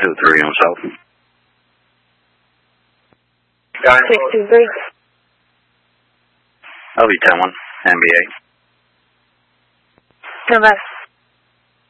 2-3 on South. 623. LV 10-1, NBA. November.